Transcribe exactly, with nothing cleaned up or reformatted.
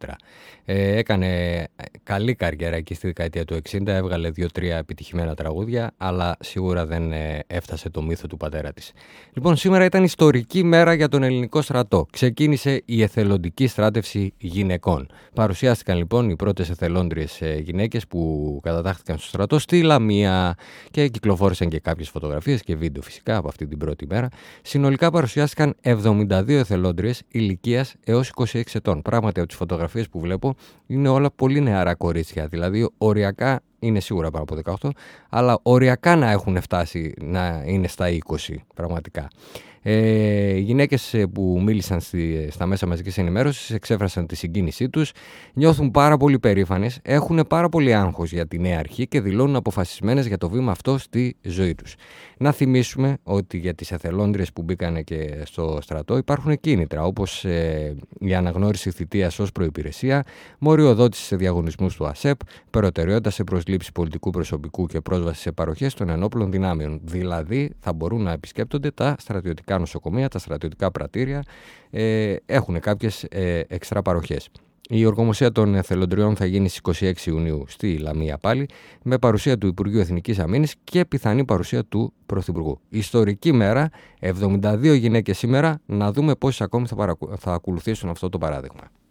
γενικότερα. Ε, έκανε καλή καριέρα εκεί στη δεκαετία του εξήντα, έβγαλε δύο-τρία επιτυχημένα τραγούδια, αλλά σίγουρα δεν ε, έφτασε το μύθο του πατέρα της. Λοιπόν, σήμερα ήταν ιστορική μέρα για τον ελληνικό στρατό. Ξεκίνησε η εθελοντική στράτευση γυναικών. Παρουσιάστηκαν λοιπόν οι πρώτες εθελόντριες ε, γυναίκες που κατατάχθηκαν στο στρατό στη Λαμία και κυκλοφόρησαν και κάποιες φωτογραφίες και βίντεο φυσικά από αυτή την πρώτη μέρα. Συνολικά παρουσιάστηκαν εβδομήντα δύο εθελόντριες ηλικίας έως είκοσι έξι ετών. Πράγματι από τις φωτογραφίες που βλέπω είναι όλα πολύ νεαρά κορίτσια, δηλαδή οριακά είναι σίγουρα πάνω από δεκαοκτώ, αλλά οριακά να έχουν φτάσει να είναι στα είκοσι πραγματικά. Ε, οι γυναίκες που μίλησαν στη, στα μέσα μαζικής ενημέρωσης εξέφρασαν τη συγκίνησή τους, νιώθουν πάρα πολύ περήφανες, έχουν πάρα πολύ άγχος για τη νέα αρχή και δηλώνουν αποφασισμένες για το βήμα αυτό στη ζωή τους. Να θυμίσουμε ότι για τις εθελόντριες που μπήκαν και στο στρατό υπάρχουν κίνητρα, όπως ε, η αναγνώριση θητείας ως προϋπηρεσία, μοριοδότηση σε διαγωνισμούς του ΑΣΕΠ, προτεραιότητα σε προσλήψη πολιτικού προσωπικού και πρόσβαση σε παροχές των ενόπλων δυνάμεων. Δηλαδή θα μπορούν να επισκέπτονται τα στρατιωτικά νοσοκομεία, τα στρατιωτικά πρατήρια, ε, έχουν κάποιες ε, εξτρά παροχές. Η οργομοσία των εθελοντριών θα γίνει στις είκοσι έξι Ιουνίου στη Λαμία πάλι, με παρουσία του Υπουργείου Εθνικής Αμήνης και πιθανή παρουσία του Πρωθυπουργού. Ιστορική μέρα, εβδομήντα δύο γυναίκες σήμερα, να δούμε πόσες ακόμη θα, παρακου... θα ακολουθήσουν αυτό το παράδειγμα.